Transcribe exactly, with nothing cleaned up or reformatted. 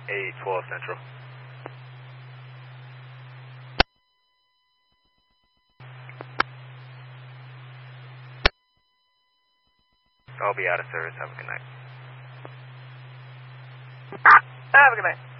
eight twelve Central. I'll be out of service. Have a good night. Have a good night.